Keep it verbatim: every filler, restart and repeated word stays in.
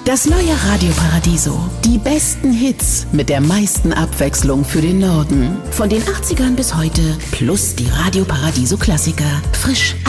Das neue Radio Paradiso. Die besten Hits mit der meisten Abwechslung für den Norden. Von den achtzigern bis heute plus die Radio Paradiso Klassiker. Frisch